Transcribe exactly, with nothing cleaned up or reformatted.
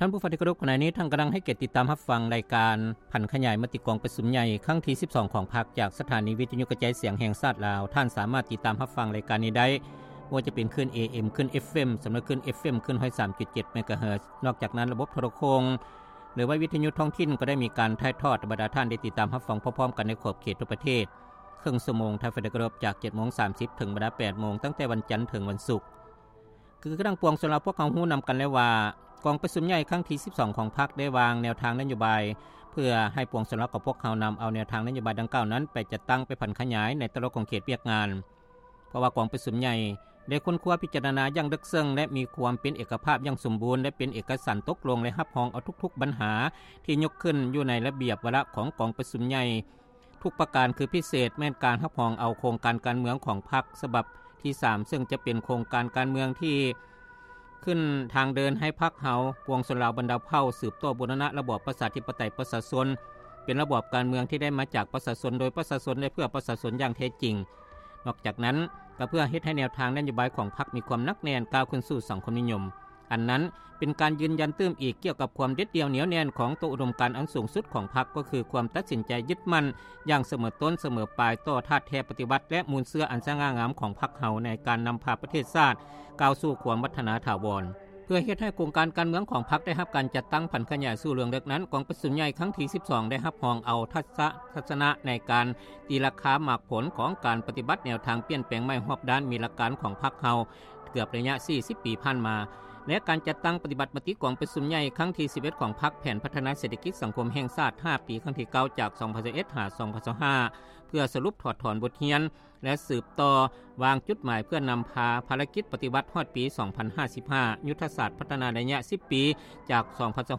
ท่านผู้ฟังที่เคารพขณะนี้ท่านกำลังให้เกียรติติดตามรับฟังรายการผันขยายมติกองประชุมใหญ่ครั้งที่สิบสองของพรรคจากสถานีวิทยุกระจายเสียงแห่งชาติลาวท่านสามารถติดตามรับฟังรายการนี้ได้ว่าจะเป็นคลื่น เอ เอ็ม คลื่น เอฟ เอ็ม สำหรับคลื่น เอฟ เอ็ม คลื่น หนึ่งร้อยสามจุดเจ็ด เมกะเฮิรตซ์นอกจากนั้นระบบโทรโคงหรือว่าวิทยุท้องถิ่นก็ได้มีการถ่ายทอดบรรดาท่านได้ติดตามรับฟังพร้อมๆกันในขอบเขตทั่วประเทศครึ่งชั่วโมงทางไฟกระบจาก เจ็ดโมงสามสิบ ถึงเวลา แปดโมงตั้งแต่วันจันทร์ถึงวันศุกร์คือกระดังปวงสำหรับพวกเขาฮู้นํากันแล้วว่ากองประชุมใหญ่ครั้งที่สิบสองของพรรคได้วางแนวทางนโยบายเพื่อให้ปวงสำหรับกับพวกเขานําเอาแนวทางนโยบายดังกล่าวนั้นไปจัดตั้งไปผันขยายในแต่ละของเขตเวียกงานเพราะว่ากองประชุมใหญ่ได้ค้นคว้าพิจารณาอย่างลึกซึ้งและมีความเป็นเอกภาพอย่างสมบูรณ์และเป็นเอกสารตกลงและรับรองเอาทุกๆปัญหาที่ยกขึ้นอยู่ในระเบียบวาระของกองประชุมใหญ่ทุกประการคือพิเศษแม้นการรับรองเอาโครงการการเมืองของพรรคฉบับที่สามซึ่งจะเป็นโครงการการเมืองที่ขึ้นทางเดินให้พรรคเฮาปวงชนลาวบรรดาเผ่าสืบต่อบูรณะระบอบประชาธิปไตยประชาชนเป็นระบอบการเมืองที่ได้มาจากประชาชนโดยประชาชนและเพื่อประชาชนอย่างแท้จริงนอกจากนั้นก็เพื่อเฮ็ดให้แนวทางนโยบายของพรรคมีความนักแน่นก้าวขึ้นสู่สังคมนิยมอันนั้นเป็นการยืนยันตื้มอีกเกี่ยวกับความเด็ดเดี่ยวเหนียวแน่นของตัวอุดมการณ์อันสูงสุดของพรรคก็คือความตัดสินใจยึดมั่นอย่างเสมอต้นเสมอปลายต่อธาตุแท้ปฏิบัติและมูลเชื่ออันสง่างามของพรรคเฮาในการนำพาประเทศชาติก้าวสู่ความพัฒนาถาวรเพื่อเฮ็ดให้โครงการการเมืองของพรรคได้รับการจัดตั้งผันขยายสู่เรื่องเล็กนั้นกองประชุมใหญ่ครั้งที่สิบสองได้รับรองเอาทัศนทัศนะในการตีราคามากผลของการปฏิบัติแนวทางเปลี่ยนแปลงใหม่รอบด้านมีหลักการของพรรคเฮาเกือบระยะสี่สิบปีผ่านมาและการจัดตั้งปฏิบัติมติกองประชุมใหญ่ครั้งที่สิบเอ็ดของพรรคแผนพัฒนาเศรษฐกิจสังคมแห่งชาติห้าปีครั้งที่เก้าจากสองพันสิบเอ็ดหาสองพันยี่สิบห้าเพื่อสรุปถอดถอนบทเรียนและสืบต่อวางจุดหมายเพื่อนำพาภารกิจปฏิบัติฮอดปีสองพันห้าสิบห้ายุทธศาสตร์พัฒนาระยะสิบปีจากสองพัน